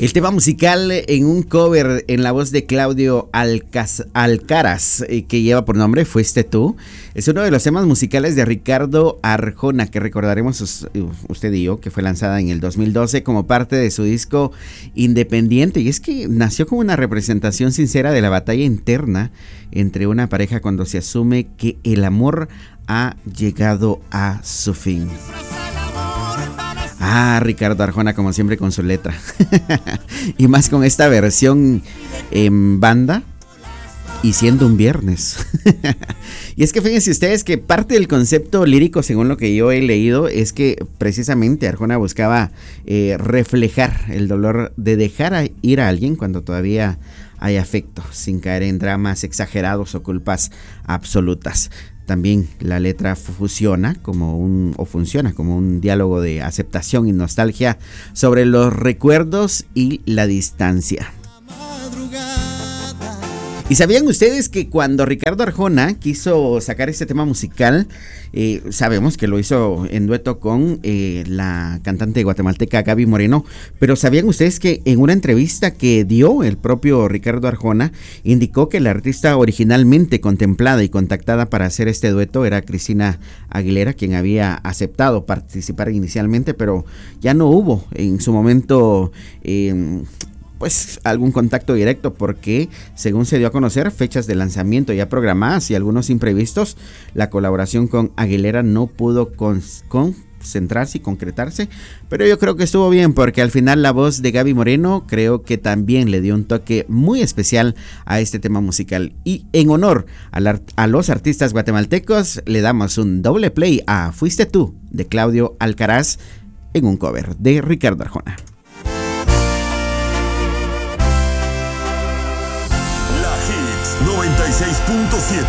El tema musical en un cover en la voz de Claudio Alcaraz, que lleva por nombre Fuiste Tú, es uno de los temas musicales de Ricardo Arjona, que recordaremos usted y yo, que fue lanzada en el 2012 como parte de su disco independiente. Y es que nació como una representación sincera de la batalla interna entre una pareja cuando se asume que el amor ha llegado a su fin. Ricardo Arjona, como siempre, con su letra. Y más con esta versión en banda y siendo un viernes. Y es que fíjense ustedes que parte del concepto lírico, según lo que yo he leído, es que precisamente Arjona buscaba reflejar el dolor de dejar ir a alguien cuando todavía hay afecto, sin caer en dramas exagerados o culpas absolutas. También la letra funciona como un diálogo de aceptación y nostalgia sobre los recuerdos y la distancia. ¿Y sabían ustedes que cuando Ricardo Arjona quiso sacar este tema musical, sabemos que lo hizo en dueto con la cantante guatemalteca Gaby Moreno, pero sabían ustedes que en una entrevista que dio el propio Ricardo Arjona, indicó que la artista originalmente contemplada y contactada para hacer este dueto era Cristina Aguilera, quien había aceptado participar inicialmente, pero ya no hubo en su momento pues algún contacto directo, porque según se dio a conocer, fechas de lanzamiento ya programadas y algunos imprevistos, la colaboración con Aguilera no pudo concentrarse y concretarse, pero yo creo que estuvo bien, porque al final la voz de Gaby Moreno creo que también le dio un toque muy especial a este tema musical. Y en honor a los artistas guatemaltecos, le damos un doble play a Fuiste Tú de Claudio Alcaraz en un cover de Ricardo Arjona. La Hits 96.7.